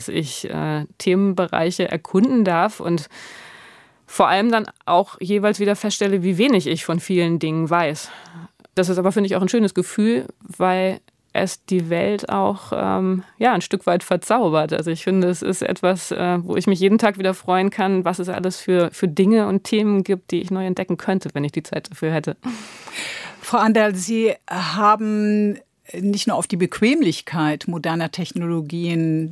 dass ich Themenbereiche erkunden darf und vor allem dann auch jeweils wieder feststelle, wie wenig ich von vielen Dingen weiß. Das ist aber, finde ich, auch ein schönes Gefühl, weil es die Welt auch ein Stück weit verzaubert. Also ich finde, es ist etwas, wo ich mich jeden Tag wieder freuen kann, was es alles für Dinge und Themen gibt, die ich neu entdecken könnte, wenn ich die Zeit dafür hätte. Frau Anderl, Sie haben nicht nur auf die Bequemlichkeit moderne Technologien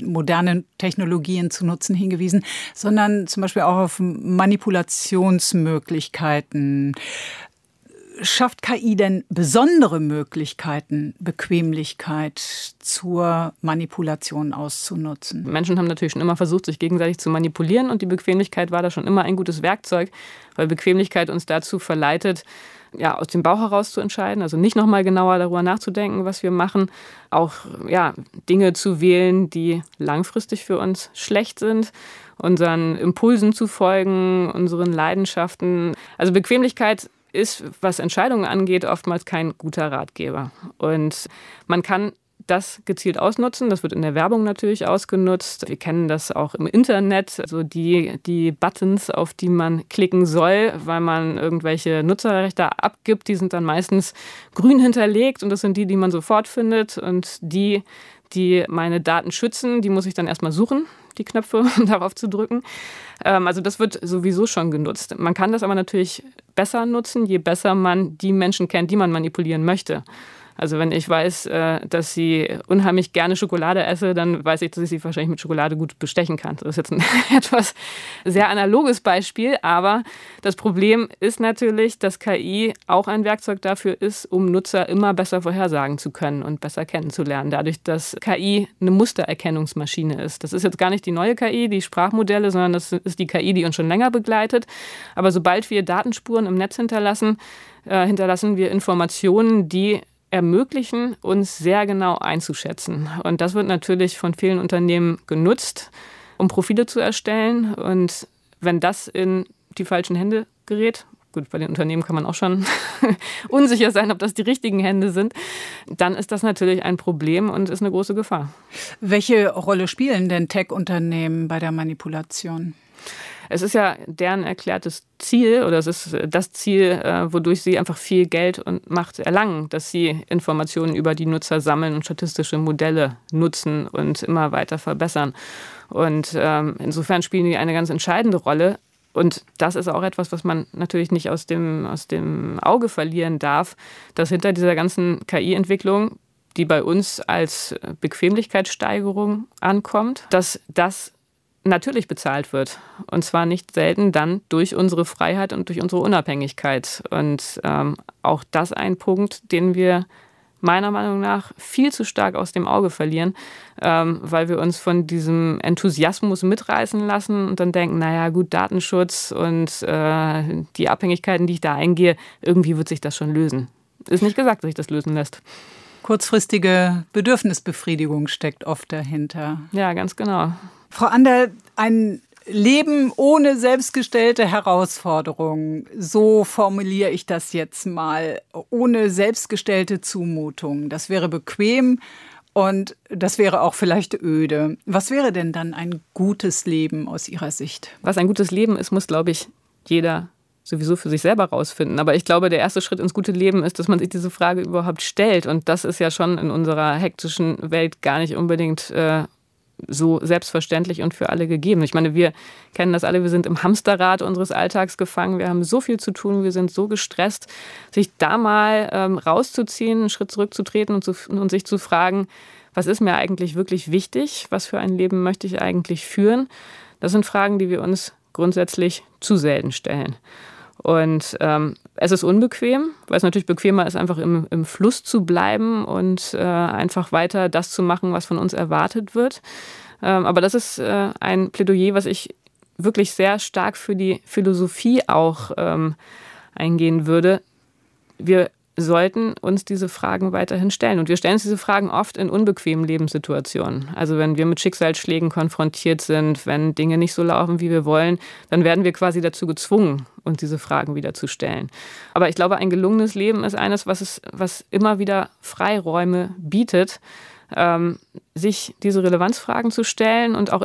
zu nutzen hingewiesen, sondern zum Beispiel auch auf Manipulationsmöglichkeiten. Schafft KI denn besondere Möglichkeiten, Bequemlichkeit zur Manipulation auszunutzen? Menschen haben natürlich schon immer versucht, sich gegenseitig zu manipulieren und die Bequemlichkeit war da schon immer ein gutes Werkzeug, weil Bequemlichkeit uns dazu verleitet, aus dem Bauch heraus zu entscheiden, also nicht nochmal genauer darüber nachzudenken, was wir machen, auch Dinge zu wählen, die langfristig für uns schlecht sind, unseren Impulsen zu folgen, unseren Leidenschaften. Also Bequemlichkeit ist, was Entscheidungen angeht, oftmals kein guter Ratgeber. Und man kann das gezielt ausnutzen. Das wird in der Werbung natürlich ausgenutzt. Wir kennen das auch im Internet, also die Buttons, auf die man klicken soll, weil man irgendwelche Nutzerrechte abgibt, die sind dann meistens grün hinterlegt und das sind die man sofort findet und die meine Daten schützen, die muss ich dann erstmal suchen, die Knöpfe, um darauf zu drücken. Also das wird sowieso schon genutzt. Man kann das aber natürlich besser nutzen, je besser man die Menschen kennt, die man manipulieren möchte. Also wenn ich weiß, dass sie unheimlich gerne Schokolade esse, dann weiß ich, dass ich sie wahrscheinlich mit Schokolade gut bestechen kann. Das ist jetzt ein etwas sehr analoges Beispiel, aber das Problem ist natürlich, dass KI auch ein Werkzeug dafür ist, um Nutzer immer besser vorhersagen zu können und besser kennenzulernen. Dadurch, dass KI eine Mustererkennungsmaschine ist. Das ist jetzt gar nicht die neue KI, die Sprachmodelle, sondern das ist die KI, die uns schon länger begleitet. Aber sobald wir Datenspuren im Netz hinterlassen wir Informationen, die ermöglichen, uns sehr genau einzuschätzen. Und das wird natürlich von vielen Unternehmen genutzt, um Profile zu erstellen. Und wenn das in die falschen Hände gerät, gut, bei den Unternehmen kann man auch schon unsicher sein, ob das die richtigen Hände sind, dann ist das natürlich ein Problem und ist eine große Gefahr. Welche Rolle spielen denn Tech-Unternehmen bei der Manipulation? Es ist ja deren erklärtes Ziel oder es ist das Ziel, wodurch sie einfach viel Geld und Macht erlangen, dass sie Informationen über die Nutzer sammeln und statistische Modelle nutzen und immer weiter verbessern. Und insofern spielen die eine ganz entscheidende Rolle. Und das ist auch etwas, was man natürlich nicht aus dem Auge verlieren darf, dass hinter dieser ganzen KI-Entwicklung, die bei uns als Bequemlichkeitssteigerung ankommt, dass das natürlich bezahlt wird. Und zwar nicht selten dann durch unsere Freiheit und durch unsere Unabhängigkeit. Und auch das ein Punkt, den wir meiner Meinung nach viel zu stark aus dem Auge verlieren, weil wir uns von diesem Enthusiasmus mitreißen lassen und dann denken, naja gut, Datenschutz und die Abhängigkeiten, die ich da eingehe, irgendwie wird sich das schon lösen. Ist nicht gesagt, dass sich das lösen lässt. Kurzfristige Bedürfnisbefriedigung steckt oft dahinter. Ja, ganz genau. Frau Anderl, ein Leben ohne selbstgestellte Herausforderungen, so formuliere ich das jetzt mal, ohne selbstgestellte Zumutung. Das wäre bequem und das wäre auch vielleicht öde. Was wäre denn dann ein gutes Leben aus Ihrer Sicht? Was ein gutes Leben ist, muss, glaube ich, jeder sowieso für sich selber rausfinden. Aber ich glaube, der erste Schritt ins gute Leben ist, dass man sich diese Frage überhaupt stellt. Und das ist ja schon in unserer hektischen Welt gar nicht unbedingt so selbstverständlich und für alle gegeben. Ich meine, wir kennen das alle, wir sind im Hamsterrad unseres Alltags gefangen, wir haben so viel zu tun, wir sind so gestresst, sich da mal rauszuziehen, einen Schritt zurückzutreten und sich zu fragen, was ist mir eigentlich wirklich wichtig, was für ein Leben möchte ich eigentlich führen? Das sind Fragen, die wir uns grundsätzlich zu selten stellen. Und es ist unbequem, weil es natürlich bequemer ist, einfach im Fluss zu bleiben und einfach weiter das zu machen, was von uns erwartet wird. Aber das ist ein Plädoyer, was ich wirklich sehr stark für die Philosophie auch eingehen würde. Wir sollten uns diese Fragen weiterhin stellen. Und wir stellen uns diese Fragen oft in unbequemen Lebenssituationen. Also wenn wir mit Schicksalsschlägen konfrontiert sind, wenn Dinge nicht so laufen, wie wir wollen, dann werden wir quasi dazu gezwungen, uns diese Fragen wieder zu stellen. Aber ich glaube, ein gelungenes Leben ist eines, was immer wieder Freiräume bietet, sich diese Relevanzfragen zu stellen und auch